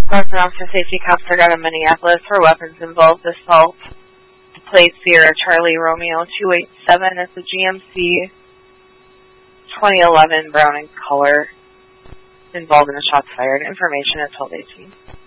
Sergeant Officer Safety Cops are out of Minneapolis for weapons involved assault. The plate Sierra Charlie Romeo 287 is the GMC 2011 brown in color involved in the shots fired. Information at 1218.